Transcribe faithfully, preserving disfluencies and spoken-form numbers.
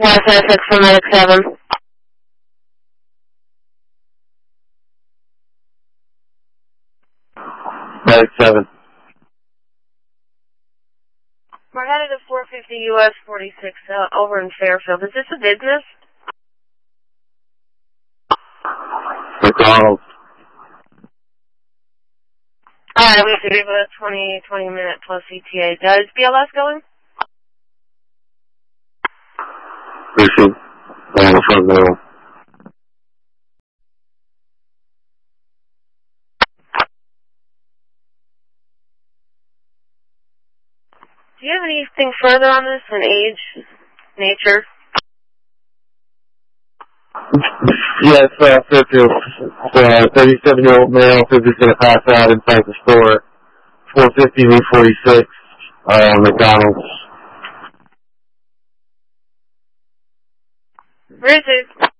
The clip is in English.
Yes, I six for Medic seven. Medic seven. We're headed to four fifty U S forty-six uh, over in Fairfield. Is this a business? McDonald's. Alright, we should be about a twenty, twenty minute plus E T A. Does B L S going? Mission. And from there. Do you have anything further on this in age, nature? Yes, uh, Fairfield. Uh, thirty-seven-year-old male who's just going to pass out inside the store. four fifty Route forty-six, uh, McDonald's. Where is it?